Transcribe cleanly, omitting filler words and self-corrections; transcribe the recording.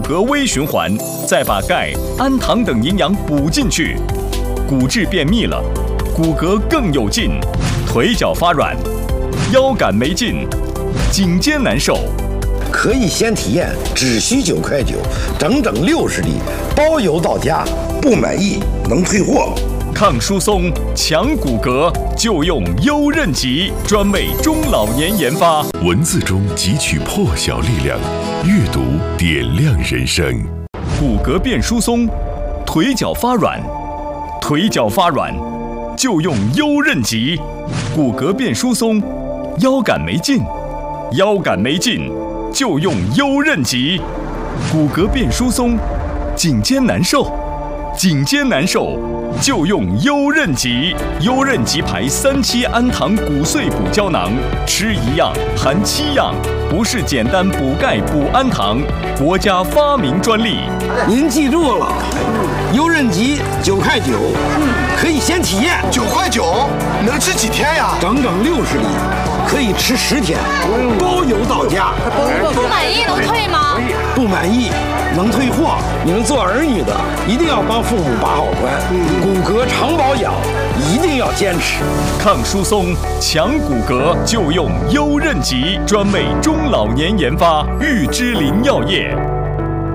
骼微循环，再把钙、氨糖等营养补进去，骨质变密了，骨骼更有劲，腿脚发软，腰杆没劲，颈肩难受。 可以先体验，只需9.9块，整整60粒，包邮到家，不满意能退货。 抗疏松、强骨骼，就用优韧极，专为中老年研发。 文字中汲取破晓力量，阅读点亮人生。 骨骼变疏松，腿脚发软，就用优韧极。骨骼变疏松，腰杆没劲，就用优韧极。骨骼变疏松，颈肩难受，就用优韧极。优韧极牌3期氨糖骨碎补胶囊，吃1样含7样，不是简单补钙补氨糖，国家发明专利。 您记住了，优韧极9.9块，可以先体验。 9.9块，能吃几天呀？ 整整60粒，可以吃10天，包邮到家。 不满意能退吗？ 不满意能退货。你们做儿女的一定要帮父母把好关，骨骼常保养一定要坚持。 抗疏松、强骨骼，就用优韧极，专为中老年研发，玉芝林药业。